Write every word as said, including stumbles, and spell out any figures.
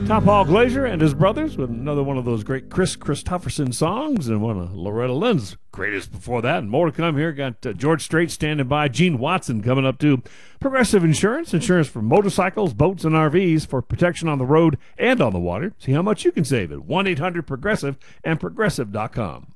Top Hall Glazier and his brothers with another one of those great Chris Christopherson songs and one of Loretta Lynn's greatest before that. And more to come here. Got uh, George Strait standing by. Gene Watson coming up too. Progressive Insurance. Insurance for motorcycles, boats, and R Vs for protection on the road and on the water. See how much you can save at one eight hundred progressive and progressive dot com.